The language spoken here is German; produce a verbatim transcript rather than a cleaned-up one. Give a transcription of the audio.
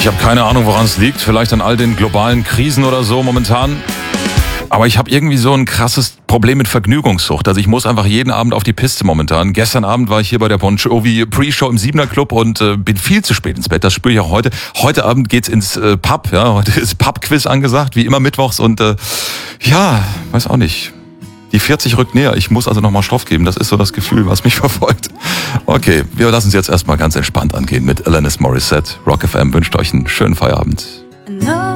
Ich habe keine Ahnung, woran es liegt. Vielleicht an all den globalen Krisen oder so momentan. Aber ich habe irgendwie so ein krasses Problem mit Vergnügungssucht. Also ich muss einfach jeden Abend auf die Piste momentan. Gestern Abend war ich hier bei der Bon Jovi Pre-Show im Siebener Club und äh, bin viel zu spät ins Bett. Das spüre ich auch heute. Heute Abend geht's ins äh, Pub. Ja, heute ist Pub-Quiz angesagt, wie immer mittwochs. Und äh, ja, weiß auch nicht. Die vierzig rückt näher. Ich muss also nochmal Stoff geben. Das ist so das Gefühl, was mich verfolgt. Okay, wir lassen es jetzt erstmal ganz entspannt angehen mit Alanis Morissette. Rock F M wünscht euch einen schönen Feierabend.